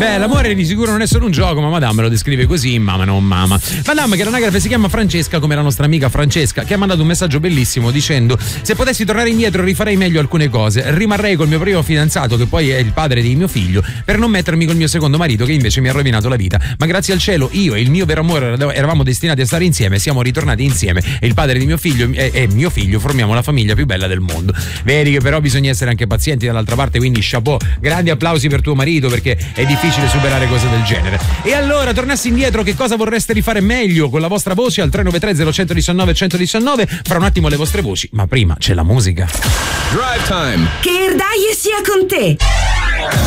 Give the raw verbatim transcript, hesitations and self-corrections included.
Beh, l'amore di sicuro non è solo un gioco, ma Madame lo descrive così, mamma non mamma. Madame, che l'anagrafe si chiama Francesca, come la nostra amica Francesca, che ha mandato un messaggio bellissimo dicendo: se potessi tornare indietro rifarei meglio alcune cose, rimarrei col mio primo fidanzato, che poi è il padre di mio figlio, per non mettermi col mio secondo marito, che invece mi ha rovinato la vita. Ma grazie al cielo io e il mio vero amore eravamo destinati a stare insieme, siamo ritornati insieme e il padre di mio figlio e, e mio figlio formiamo la famiglia più bella del mondo. Vedi che però bisogna essere anche pazienti dall'altra parte, quindi chapeau, grandi applausi per tuo marito, perché è difficile superare cose del genere. E allora, tornassi indietro, che cosa vorreste rifare meglio con la vostra voce al tre nove tre zero uno uno nove uno uno nove? Fra un attimo le vostre voci, ma prima c'è la musica. Drive Time. Che Erdaie sia con te.